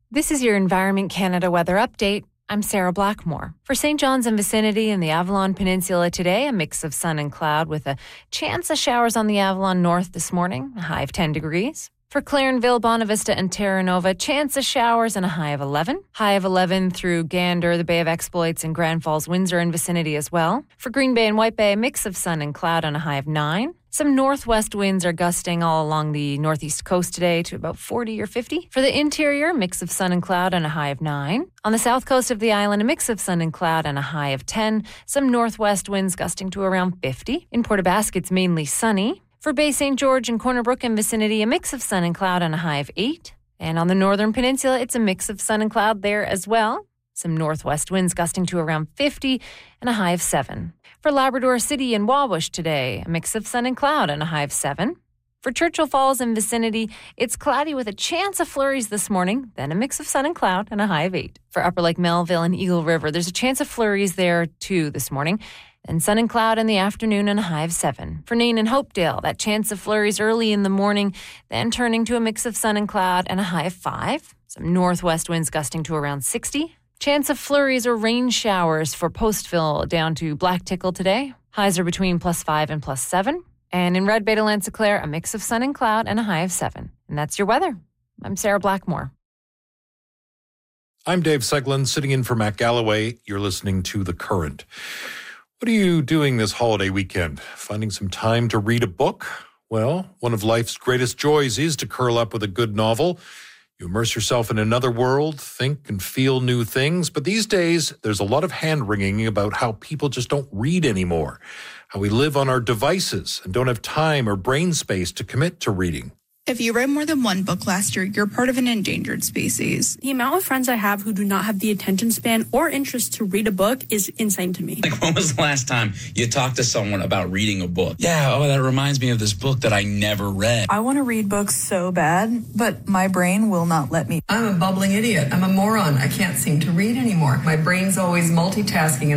This is your Environment Canada weather update. I'm Sarah Blackmore. For St. John's and vicinity and the Avalon Peninsula today, a mix of sun and cloud with a chance of showers on the Avalon North this morning, a high of 10 degrees. For Clarenville, Bonavista, and Terra Nova, chance of showers and a high of 11. High of 11 through Gander, the Bay of Exploits, and Grand Falls, Windsor, and vicinity as well. For Green Bay and White Bay, a mix of sun and cloud and a high of 9. Some northwest winds are gusting all along the northeast coast today to about 40 or 50. For the interior, a mix of sun and cloud and a high of 9. On the south coast of the island, a mix of sun and cloud and a high of 10. Some northwest winds gusting to around 50. In Port aux Basques, it's mainly sunny. For Bay St. George and Corner Brook and vicinity, a mix of sun and cloud and a high of 8. And on the northern peninsula, it's a mix of sun and cloud there as well. Some northwest winds gusting to around 50 and a high of 7. For Labrador City and Wabush today, a mix of sun and cloud and a high of 7. For Churchill Falls and vicinity, it's cloudy with a chance of flurries this morning, then a mix of sun and cloud and a high of 8. For Upper Lake Melville and Eagle River, there's a chance of flurries there too this morning. Then sun and cloud in the afternoon and a high of 7. For Nain and Hopedale, that chance of flurries early in the morning, then turning to a mix of sun and cloud and a high of 5. Some northwest winds gusting to around 60. Chance of flurries or rain showers for Postville down to Black Tickle today. Highs are between +5 and +7. And in Red Bay to Lanse-Claire, a mix of sun and cloud and a high of 7. And that's your weather. I'm Sarah Blackmore. I'm Dave Seglin, sitting in for Matt Galloway. You're listening to The Current. What are you doing this holiday weekend? Finding some time to read a book? Well, one of life's greatest joys is to curl up with a good novel. You immerse yourself in another world, think and feel new things. But these days, there's a lot of hand-wringing about how people just don't read anymore, how we live on our devices and don't have time or brain space to commit to reading. If you read more than one book last year, you're part of an endangered species. The amount of friends I have who do not have the attention span or interest to read a book is insane to me. Like, when was the last time you talked to someone about reading a book? Yeah, that reminds me of this book that I never read. I want to read books so bad, but my brain will not let me. I'm a bubbling idiot. I'm a moron. I can't seem to read anymore. My brain's always multitasking and